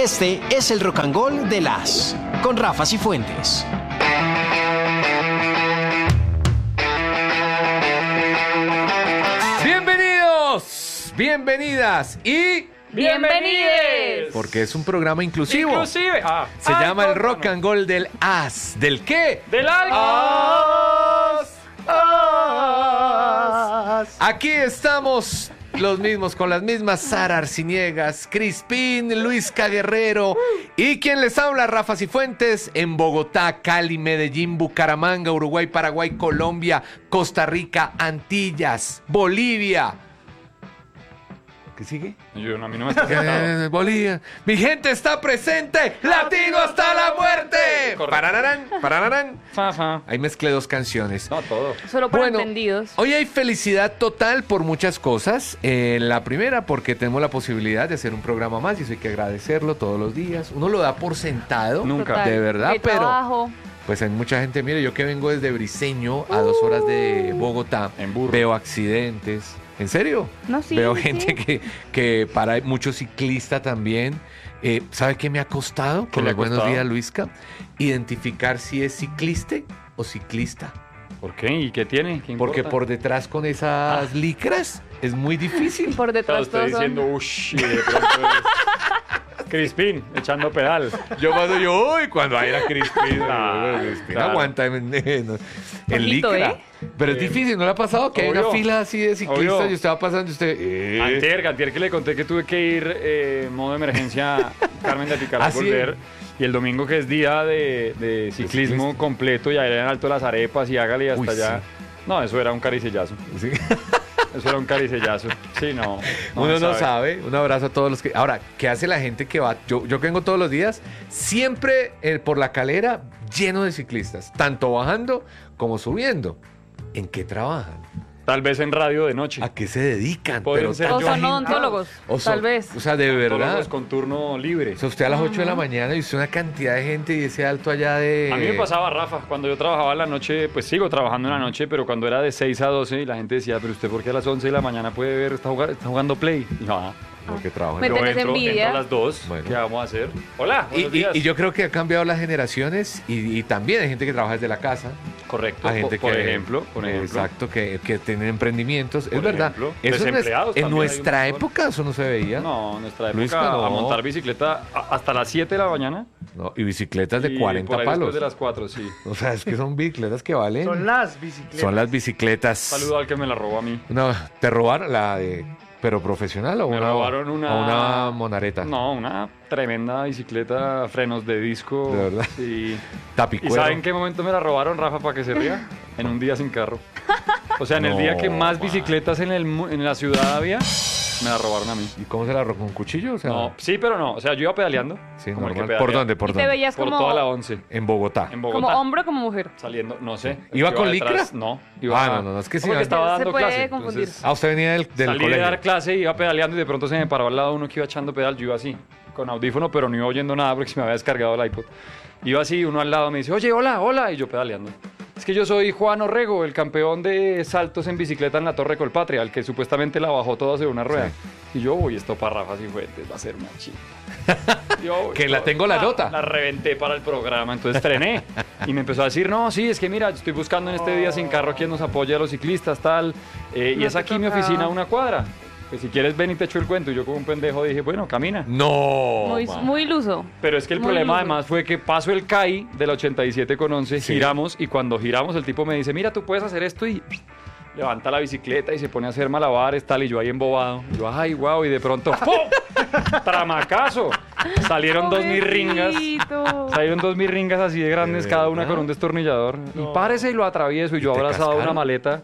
Este es el Rock and Roll de las con Rafa Cifuentes. Bienvenidos, bienvenidas y ¡bienvenides! porque es un programa inclusivo. Inclusive. Se llama el Rock and Roll del As. ¿Del qué? ¡Del algo! Aquí estamos los mismos, con las mismas Sara Arciniegas, Crispín, Luis Guerrero y quien les habla, Rafa Cifuentes, en Bogotá, Cali, Medellín, Bucaramanga, Uruguay, Paraguay, Colombia, Costa Rica, Antillas, Bolivia. ¿Qué sigue? A mí no me está sentado. Bolivia. Mi gente está presente. ¡Latino hasta la muerte! Parararán, parararán. Fa. Ahí mezclé dos canciones. No, todo. Solo para entendidos. Hoy hay felicidad total por muchas cosas. La primera, porque tenemos la posibilidad de hacer un programa más y eso hay que agradecerlo todos los días. Uno lo da por sentado. Nunca. Total. De verdad, Hay pero trabajo. pues hay mucha gente. Mire, yo que vengo desde Briseño a 2 horas de Bogotá, En burro. veo accidentes. ¿En serio? No, sí, Veo sí. gente que para, mucho ciclista también. ¿Sabe qué me ha costado? ¿Qué Con le los ha buenos costado? días, Luisca. Identificar si es ciclista o ciclista. ¿Por qué? ¿Y qué tiene? ¿Qué Porque importa? por detrás con esas licras es muy difícil. Por Estaba detrás usted todos son... diciendo, ush, y de pronto es Crispín, echando pedal. Yo cuando yo, uy, cuando era Crispín, Crispín claro. aguanta en Ojito, licra. ¿eh? Pero es difícil, ¿no le ha pasado que hay una Obvio. fila así de ciclistas Obvio. y usted va pasando y usted... Antier que le conté que tuve que ir modo emergencia Carmen de Picar ¿Ah, a sí? volver. Y el domingo que es día de ciclismo ciclista. completo y allá en alto las arepas y hágale y hasta Uy, allá. sí. No, eso era un caricellazo. Sí. Eso era un caricellazo. Sí, no. Uno no sabe. Un abrazo a todos los que... Ahora, ¿qué hace la gente que va? Yo que vengo todos los días, siempre por la calera lleno de ciclistas, tanto bajando como subiendo. ¿En qué trabajan? Tal vez en radio de noche. ¿A qué se dedican? Pueden ser O yo. son odontólogos, tal vez. O sea, de verdad. Odontólogos con turno libre. O sea, usted a las 8 de la mañana y usted una cantidad de gente y ese alto allá de... A mí me pasaba, Rafa, cuando yo trabajaba en la noche, pues sigo trabajando en la noche, pero cuando era de 6 a 12 y la gente decía, pero usted, ¿por qué a las 11 de la mañana puede ver, está jugando Play? Y yo, Porque trabajan. Me yo tenés envidia. entro a las 2, Bueno. ¿qué vamos a hacer? Hola, buenos días. Y yo creo que ha cambiado las generaciones y también hay gente que trabaja desde la casa. Correcto, Hay gente por que, ejemplo. Exacto, que tienen emprendimientos. Es Por verdad. ejemplo, Eso desempleados en también hay un nuestra montón. época eso no se veía. No, en nuestra época Luisca, no. a montar bicicleta hasta las 7 de la mañana. No, y bicicletas de y 40 por ahí palos. después de las 4, sí. O sea, es que son bicicletas que valen. Son las bicicletas. Son las bicicletas. Saludo al que me la robó a mí. No, ¿te robaron la de... pero profesional o Me una, robaron o una monareta? No, una tremenda bicicleta, frenos de disco. ¿De verdad? Sí. ¿Y Tapicuero. saben en qué momento me la robaron, Rafa, para que se ría? En un día sin carro. O sea, en el día que más bicicletas en la ciudad había, me la robaron a mí. ¿Y cómo se la robó? ¿Con un cuchillo? O sea, No, sí, pero no. O sea, yo iba pedaleando. sí, como el que normal. pedalea. ¿Por dónde? ¿Por Y te dónde? veías Por como, toda la 11. En Bogotá. En como Bogotá. hombre o como mujer. Saliendo, no sé. ¿Iba con detrás, licra? No. No, es que sí. Porque estaba Se dando puede clase. confundir. Entonces, Ah, usted venía del salí colegio. de dar clase, iba pedaleando y de pronto se me paró al lado uno que iba echando pedal. Yo iba así, con audífono, pero no iba oyendo nada porque se me había descargado el iPod. Iba así, uno al lado me dice, oye, hola, hola, y yo pedaleando. Es que yo soy Juan Orrego, el campeón de saltos en bicicleta en la Torre Colpatria, el que supuestamente la bajó toda sobre una rueda. Y yo, uy, esto para Rafa Cifuentes va a ser una chica. Yo, Que la tengo la nota. La reventé para el programa, entonces frené. Y me empezó a decir, no, sí, es que mira, estoy buscando en este día sin carro quien nos apoye a los ciclistas, tal. Y No es te aquí mi tocaba. oficina a una cuadra. Pues si quieres ven y te echo el cuento. Y yo como un pendejo dije, bueno, camina. No. Muy iluso. Pero es que el Muy problema iluso. además fue que paso el CAI de la 87 con 11, Sí. giramos y cuando giramos el tipo me dice, mira, tú puedes hacer esto y levanta la bicicleta y se pone a hacer malabares, tal, y yo ahí embobado. Y yo, ay, guau, y de pronto, ¡pum! ¡Tramacazo! Salieron dos mirringas. Pobrecito. Salieron dos mirringas así de grandes, ¿De cada una verdad? con un destornillador. Y párese y lo atravieso. Y yo te abrazado a una cascaron? maleta.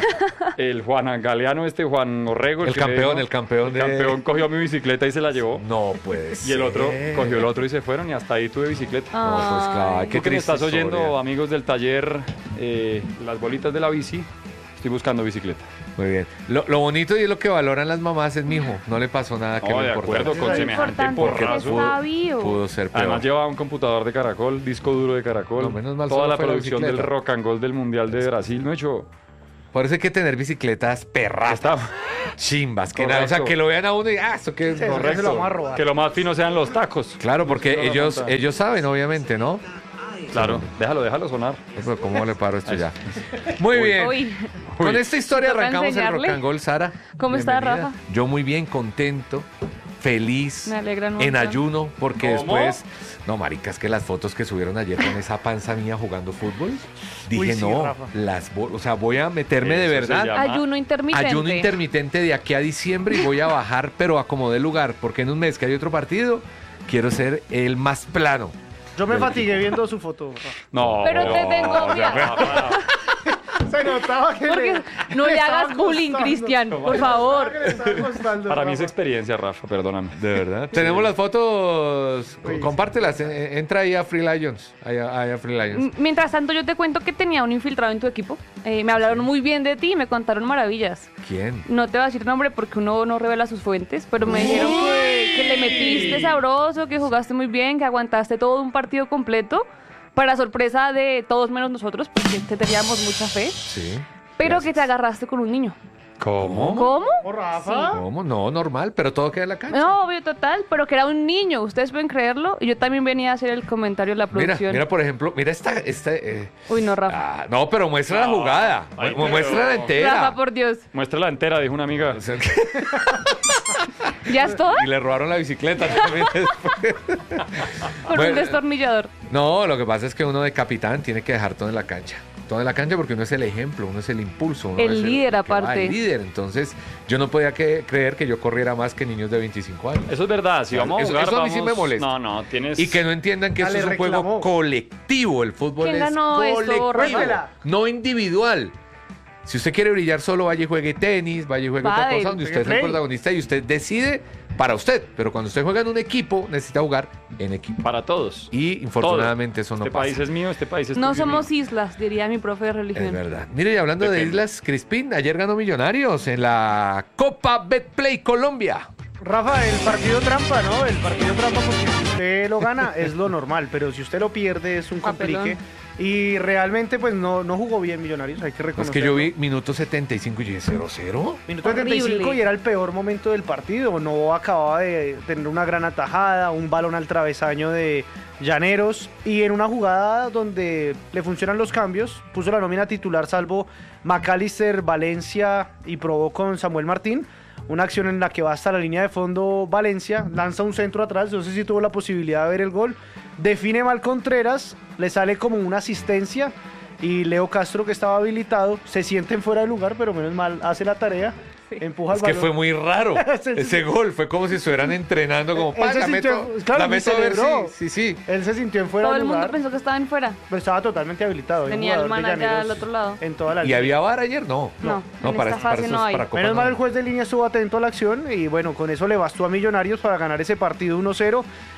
El Juan Galeano, Juan Orrego. El que me campeón, dijo, el campeón de- El campeón cogió mi bicicleta y se la llevó. No puede Y el otro ser. cogió el otro y se fueron. Y hasta ahí tuve bicicleta. No, pues claro, Ay. qué Tú que me triste estás oyendo, historia. amigos del taller, las bolitas de la bici, estoy buscando bicicleta. Muy bien. Lo bonito y es lo que valoran las mamás es, mijo, no le pasó nada que No, lo de importante. acuerdo con Lo semejante importante es que porrazo. está vivo. Pudo ser peor. Además llevaba un computador de Caracol, disco duro de Caracol, No, menos mal toda solo la fue la producción del bicicleta. rock and roll del Mundial de Brasil, no he hecho Por eso hay que tener bicicletas perras. Chimbas. Que nada, o sea, que lo vean a uno y, esto que es Sí, correcto. se lo vamos a robar. Que lo más fino sean los tacos. Claro, porque Sí, no lo monta. ellos saben, obviamente, ¿no? Claro, déjalo sonar. Pero ¿cómo le paro esto ya? Muy bien. Uy, Con esta historia ¿Toca arrancamos el enseñarle? Rock and Roll, Sara. ¿Cómo está, Bienvenida. Rafa? Yo muy bien, contento, feliz, Me alegra un en montón. ayuno, porque ¿Cómo? después... No, marica, es que las fotos que subieron ayer con esa panza mía jugando fútbol, dije, Uy, sí, no, Rafa. o sea, voy a meterme de Eso se verdad. llama ayuno intermitente. Ayuno intermitente de aquí a diciembre y voy a bajar, pero a como de lugar, porque en un mes que hay otro partido, quiero ser el más plano. Yo me fatigué viendo su foto. Rafa. No. Pero te tengo miedo. Se notaba que Porque no le estaba hagas bullying, costando. Cristian, por favor. Que le estaba costando, Para mí es Rafa. experiencia, Rafa, perdóname. De verdad. Tenemos las fotos, Uy, compártelas, entra ahí a Free Lions, ahí a Free Lions. Mientras tanto, yo te cuento que tenía un infiltrado en tu equipo. Me hablaron muy bien de ti y me contaron maravillas. ¿Quién? No te voy a decir nombre porque uno no revela sus fuentes, pero me dijeron que le metiste sabroso, que jugaste muy bien, que aguantaste todo un partido completo, para sorpresa de todos menos nosotros, porque te teníamos mucha fe, Sí. pero Gracias. que te agarraste con un niño. ¿Cómo? ¿Cómo? ¿Oh, Rafa? ¿Cómo? No, normal, pero todo queda en la cancha. No, obvio, total, pero que era un niño, ustedes pueden creerlo, y yo también venía a hacer el comentario de la Mira, producción. mira, por ejemplo, mira esta... Uy, no, Rafa. no, pero muestra la jugada. Ay, pero- Muestra la entera. Rafa, por Dios. Muéstrala entera, dijo una amiga. O sea, ¿Ya estoy? y le robaron la bicicleta también después. Con un Bueno, destornillador. No, lo que pasa es que uno de capitán tiene que dejar todo en la cancha. Todo en la cancha porque uno es el ejemplo, uno es el impulso. Uno El es líder, que va, aparte. El líder. Entonces, yo no podía creer que yo corriera más que niños de 25 años. Eso es verdad, si vamos a Eso- jugar, eso a mí sí vamos- me molesta. No, tienes... Y que no entiendan que Ya esto es le un juego reclamó. colectivo. El fútbol ¿Quién es ganó esto, colectivo, Rafa? no individual. Si usted quiere brillar solo, vaya y juegue tenis, vaya y juegue otra Pádel. cosa donde usted es el Play. protagonista y usted decide para usted. Pero cuando usted juega en un equipo, necesita jugar en equipo. Para todos. Y infortunadamente eso no Este pasa. país es mío, este país es No tuyo y somos mío. islas, diría mi profe de Es religión. verdad. Mire, y hablando de Depende. islas, Crispín, ayer ganó Millonarios en la Copa Betplay Colombia. Rafa, el partido trampa, ¿no? El partido trampa porque si usted lo gana es lo normal, pero si usted lo pierde es un Papelón. complique. Y realmente pues no jugó bien Millonarios, hay que Es reconocerlo. que yo vi minuto 75 y dije 0-0. Minuto Horrible. 75 y era el peor momento del partido. No acababa de tener una gran atajada, un balón al travesaño de Llaneros. Y en una jugada donde le funcionan los cambios, puso la nómina titular salvo McAllister, Valencia y probó con Samuel Martín. Una acción en la que va hasta la línea de fondo Valencia, lanza un centro atrás, no sé si tuvo la posibilidad de ver el gol. Define mal Contreras, le sale como una asistencia. Y Leo Castro, que estaba habilitado, se siente en fuera de lugar, pero menos mal hace la tarea. Empuja el Es que balón. fue muy raro. Sí, sí. Ese gol fue como si estuvieran entrenando como Él se la sintió- meto, claro, la ni meto a ver celebró. sí. Él se sintió en fuera Todo de el mundo lugar, pensó que estaba en fuera. pero estaba totalmente habilitado. Era un Tenía el jugador de man allá Llaneros al otro lado. En toda la ¿Y línea. había VAR ayer? No. No, en para, esta para fase eso no es hay. para Copa Menos mal no. el juez de línea estuvo atento a la acción y bueno, con eso le bastó a Millonarios para ganar ese partido 1-0.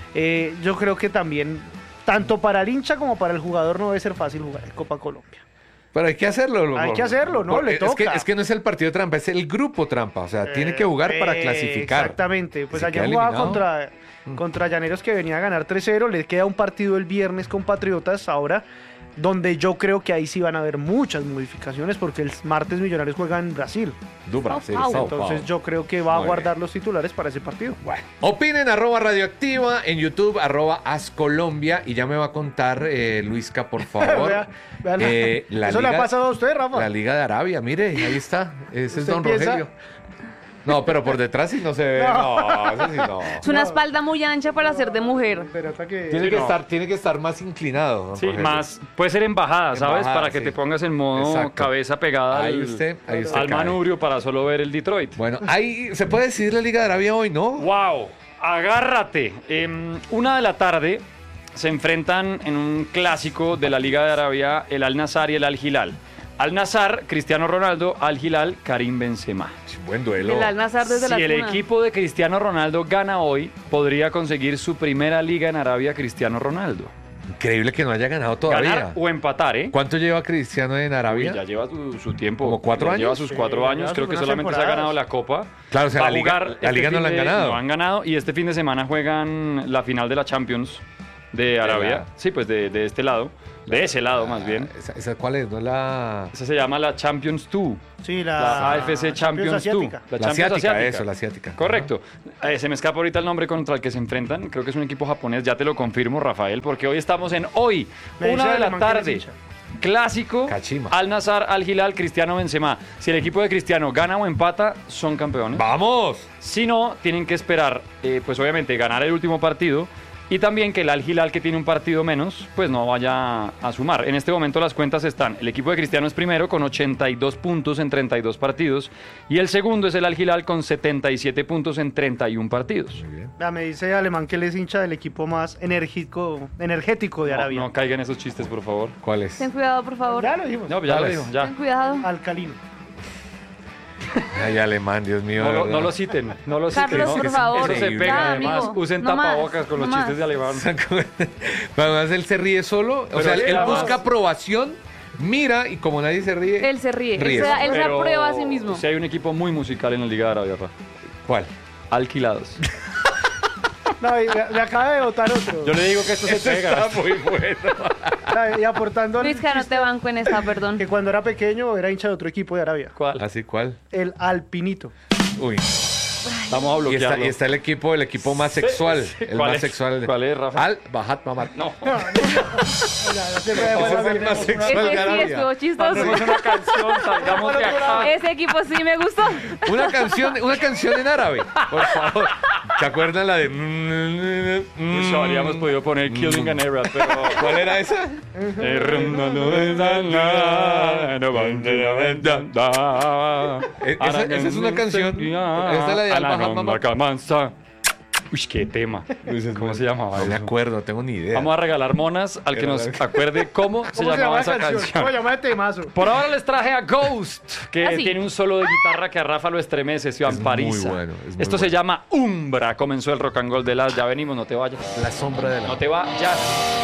Yo creo que también, tanto para el hincha como para el jugador, no debe ser fácil jugar en Copa Colombia. Pero hay que hacerlo. Hay que hacerlo, ¿no? Le toca. Es que no es el partido trampa, es el grupo trampa. O sea, tiene que jugar para clasificar. Exactamente. Pues Si ayer queda jugaba eliminado. contra Llaneros, que venía a ganar 3-0. Le queda un partido el viernes con Patriotas ahora, donde yo creo que ahí sí van a haber muchas modificaciones porque el martes Millonarios juega en Brasil. Du Brasil, Sao Sao Entonces Paulo. yo creo que va a Muy guardar los titulares para ese partido. Bueno, opinen @radioactiva, en YouTube @ascolombia y ya me va a contar Luisca, por favor. Vea la ¿Eso le ha Liga- pasado a usted, Rafa? La Liga de Arabia, mire, ahí está. Ese es ¿Usted Don piensa? Rogelio. No, pero por detrás sí no se ve. No, eso sí no. Es una espalda muy ancha para ser de mujer. Pero hasta que... Tiene, Sí, que no. tiene que estar más inclinado. Don Sí, Rogelio. más, puede ser embajada, ¿sabes? Embajada, Para que sí. te pongas en modo Exacto. cabeza pegada Ahí al, usted al cae. manubrio para solo ver el Detroit. Bueno, ahí se puede decidir la Liga de Arabia hoy, ¿no? ¡Wow! Agárrate. 1 de la tarde se enfrentan en un clásico de la Liga de Arabia el Al-Nassr y el Al-Hilal. Al-Nassr, Cristiano Ronaldo, Al-Hilal, Karim Benzema. Buen duelo. El Al-Nassr desde la Si el cuna. equipo de Cristiano Ronaldo gana hoy, podría conseguir su primera liga en Arabia Cristiano Ronaldo. Increíble que no haya ganado todavía. Ganar o empatar, ¿eh? ¿Cuánto lleva Cristiano en Uy, Arabia? ya lleva su tiempo. ¿Como 4 Ya años? Lleva sus 4 Sí, años. lleva Creo sus que buenas solamente se ha temporadas. ganado la Copa. Claro, o sea, Va a la Liga jugar no la han fin de- ganado. No han ganado. Y este fin de semana juegan la final de la Champions de Arabia. Sí, pues de este lado. De ese lado, más bien. ¿Esa cuál es? ¿No es la...? Esa se llama la Champions 2. Sí, La AFC Champions 2. asiática. La La Champions asiática, eso, la asiática. Correcto. Se me escapa ahorita el nombre contra el que se enfrentan. Creo que es un equipo japonés. Ya te lo confirmo, Rafael, porque hoy estamos en hoy, Me dice 1 de la Alemán que tarde. les hincha. Clásico, Kachima. Al Nassr, Al Hilal, Cristiano Benzema. Si el equipo de Cristiano gana o empata, son campeones. ¡Vamos! Si no, tienen que esperar, pues obviamente, ganar el último partido y también que el Al Hilal, que tiene un partido menos, pues no vaya a sumar. En este momento las cuentas están, el equipo de Cristiano es primero con 82 puntos en 32 partidos y el segundo es el Al Hilal con 77 puntos en 31 partidos. Vea, me dice Alemán que él es hincha del equipo más energético de Arabia. No caigan esos chistes, por favor. ¿Cuál es? Ten cuidado, por favor. Ya lo dijimos. No, ya lo ¿Cuál digo, es? ya. Ten cuidado. Alcalino. Ay, alemán, Dios mío. No, de no verdad. lo citen, no lo citen. Carlos, No, por eso favor. se increíble. pega, Ya, además. amigo. Usen No más, tapabocas con no los chistes más. de alemán. Además, él se ríe solo. O Pero sea, él además- busca aprobación, mira, y como nadie se ríe... Él se ríe. ríe. Él se Pero aprueba a sí mismo. Si hay un equipo muy musical en la Liga de Arabia, Rafa. ¿Cuál? Alquilados. No, y me acaba de votar otro. Yo le digo que esto se pega. muy bueno. Y aportando al Luisca, no te banco en esta, perdón. que cuando era pequeño era hincha de otro equipo de Arabia. ¿Cuál? ¿Así cuál? El Alpinito. Uy. Vamos a Y bloquearlo. está el equipo más sexual. El ¿Cuál más es? sexual. ¿Cuál es, Rafa? Al Bahat Mamad. No. Ese es el más sexual Ese de sí Arabia. estuvo chistoso. Hacemos una canción, salgamos de acá. Ese equipo sí me gustó. Una canción en árabe, por favor. ¿Se acuerdan la de...? Pues habríamos podido poner Killing an Arab, pero... ¿Cuál era esa? Esa es una canción. Esta es la de Al Bahat Mamad. Uy, qué tema. ¿Cómo se llamaba? No me eso? acuerdo, no tengo ni idea. Vamos a regalar monas al que nos acuerde cómo se ¿Cómo se llamaba llama esa la canción? ¿Cómo se llama el temazo? Por ahora les traje a Ghost, que ¿Ah, sí? tiene un solo de guitarra que a Rafa lo estremece, Iván Es muy Parisa. bueno, es muy Esto se bueno. llama Umbra. Comenzó el rock and roll de las. Ya venimos, no te vayas. La sombra de la... No te vayas.